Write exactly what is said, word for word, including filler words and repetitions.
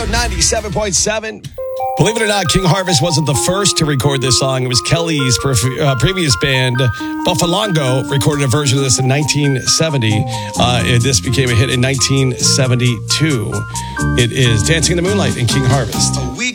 Radio ninety-seven point seven. Believe it or not, King Harvest wasn't the first to record this song. It was Kelly's perf- uh, previous band, Buffalongo, recorded a version of this in nineteen seventy. Uh, and this became a hit in nineteen seventy-two. It is Dancing in the Moonlight and King Harvest.